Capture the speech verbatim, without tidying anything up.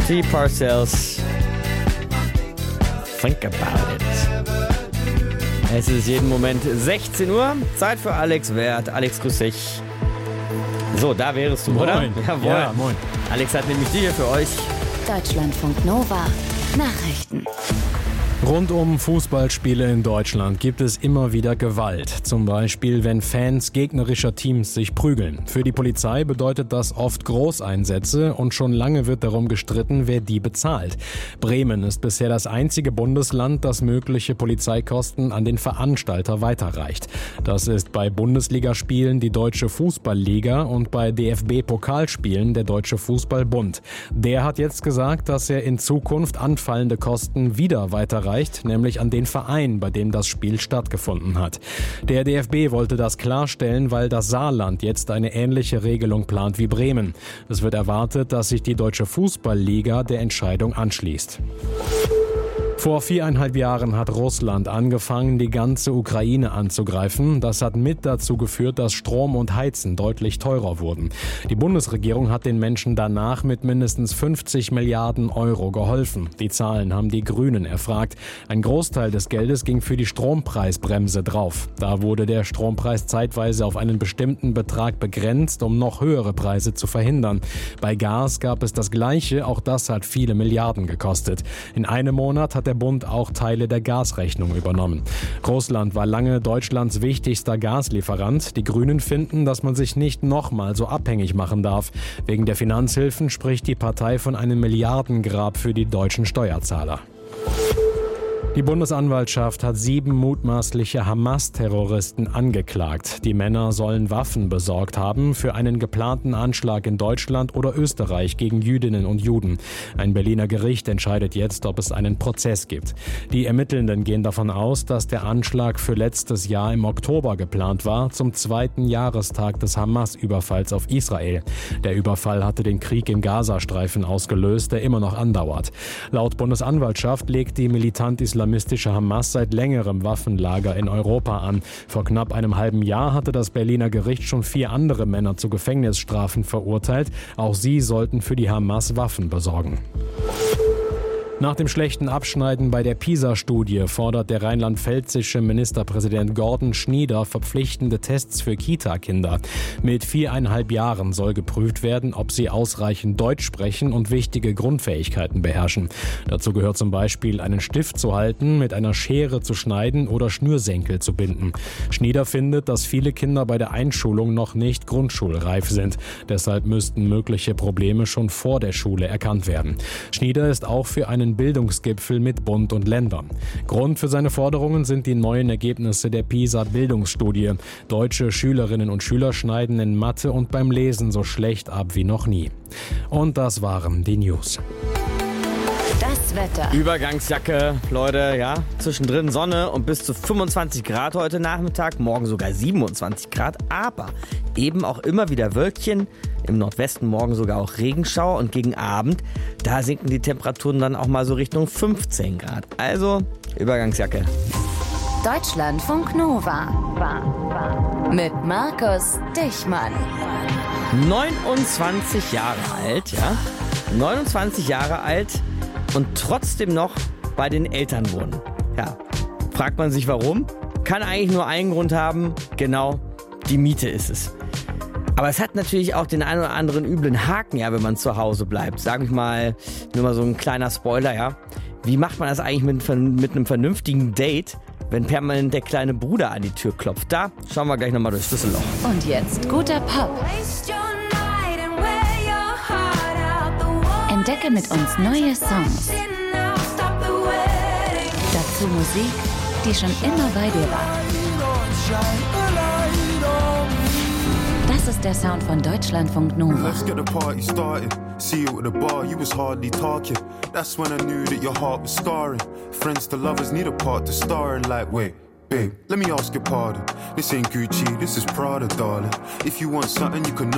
T. Parcells. Think about it. Es ist jeden Moment sechzehn Uhr. Zeit für Alex Wert. Alex, grüß dich. So, da wärst du, moin. Oder? Jawohl. Ja, moin. Alex hat nämlich die hier für euch. Deutschlandfunk Nova. Nachrichten. Rund um Fußballspiele in Deutschland gibt es immer wieder Gewalt. Zum Beispiel, wenn Fans gegnerischer Teams sich prügeln. Für die Polizei bedeutet das oft Großeinsätze und schon lange wird darum gestritten, wer die bezahlt. Bremen ist bisher das einzige Bundesland, das mögliche Polizeikosten an den Veranstalter weiterreicht. Das ist bei Bundesligaspielen die Deutsche Fußballliga und bei D F B-Pokalspielen der Deutsche Fußballbund. Der hat jetzt gesagt, dass er in Zukunft anfallende Kosten wieder weiterreicht. Nämlich an den Verein, bei dem das Spiel stattgefunden hat. Der D F B wollte das klarstellen, weil das Saarland jetzt eine ähnliche Regelung plant wie Bremen. Es wird erwartet, dass sich die Deutsche Fußballliga der Entscheidung anschließt. Vor viereinhalb Jahren hat Russland angefangen, die ganze Ukraine anzugreifen. Das hat mit dazu geführt, dass Strom und Heizen deutlich teurer wurden. Die Bundesregierung hat den Menschen danach mit mindestens fünfzig Milliarden Euro geholfen. Die Zahlen haben die Grünen erfragt. Ein Großteil des Geldes ging für die Strompreisbremse drauf. Da wurde der Strompreis zeitweise auf einen bestimmten Betrag begrenzt, um noch höhere Preise zu verhindern. Bei Gas gab es das Gleiche, auch das hat viele Milliarden gekostet. In einem Monat hat der Bund auch Teile der Gasrechnung übernommen. Russland war lange Deutschlands wichtigster Gaslieferant. Die Grünen finden, dass man sich nicht nochmal so abhängig machen darf. Wegen der Finanzhilfen spricht die Partei von einem Milliardengrab für die deutschen Steuerzahler. Die Bundesanwaltschaft hat sieben mutmaßliche Hamas-Terroristen angeklagt. Die Männer sollen Waffen besorgt haben für einen geplanten Anschlag in Deutschland oder Österreich gegen Jüdinnen und Juden. Ein Berliner Gericht entscheidet jetzt, ob es einen Prozess gibt. Die Ermittelnden gehen davon aus, dass der Anschlag für letztes Jahr im Oktober geplant war, zum zweiten Jahrestag des Hamas-Überfalls auf Israel. Der Überfall hatte den Krieg im Gazastreifen ausgelöst, der immer noch andauert. Laut Bundesanwaltschaft legt die militant-islamistische islamistische Hamas seit längerem Waffenlager in Europa an. Vor knapp einem halben Jahr hatte das Berliner Gericht schon vier andere Männer zu Gefängnisstrafen verurteilt. Auch sie sollten für die Hamas Waffen besorgen. Nach dem schlechten Abschneiden bei der PISA-Studie fordert der rheinland-pfälzische Ministerpräsident Gordon Schnieder verpflichtende Tests für Kita-Kinder. Mit viereinhalb Jahren soll geprüft werden, ob sie ausreichend Deutsch sprechen und wichtige Grundfähigkeiten beherrschen. Dazu gehört zum Beispiel, einen Stift zu halten, mit einer Schere zu schneiden oder Schnürsenkel zu binden. Schnieder findet, dass viele Kinder bei der Einschulung noch nicht grundschulreif sind. Deshalb müssten mögliche Probleme schon vor der Schule erkannt werden. Schnieder ist auch für einen Bildungsgipfel mit Bund und Ländern. Grund für seine Forderungen sind die neuen Ergebnisse der PISA-Bildungsstudie. Deutsche Schülerinnen und Schüler schneiden in Mathe und beim Lesen so schlecht ab wie noch nie. Und das waren die News. Das Wetter. Übergangsjacke, Leute, ja. Zwischendrin Sonne und bis zu fünfundzwanzig Grad heute Nachmittag, morgen sogar siebenundzwanzig Grad, aber eben auch immer wieder Wölkchen. Im Nordwesten morgen sogar auch Regenschauer und gegen Abend, da sinken die Temperaturen dann auch mal so Richtung fünfzehn Grad. Also Übergangsjacke. Deutschlandfunk Nova. Mit Markus Dichmann. neunundzwanzig Jahre alt, ja. neunundzwanzig Jahre alt und trotzdem noch bei den Eltern wohnen. Ja, fragt man sich warum? Kann eigentlich nur einen Grund haben, genau, die Miete ist es. Aber es hat natürlich auch den einen oder anderen üblen Haken, ja, wenn man zu Hause bleibt. Sag ich mal, nur mal so ein kleiner Spoiler, ja. Wie macht man das eigentlich mit, mit einem vernünftigen Date, wenn permanent der kleine Bruder an die Tür klopft? Da schauen wir gleich nochmal durchs Schlüsselloch. Und jetzt guter Pop. Entdecke mit uns neue Songs. Dazu Musik, die schon immer bei dir war. Das ist der Sound von Deutschlandfunk Nova. Let's get the party started. See you at the bar, you was hardly talking. That's when I knew that your heart was scarring. Friends to lovers need a part to star in. Like, wait, babe, let me ask your pardon. This ain't Gucci, this is Prada, darling. If you want something, you can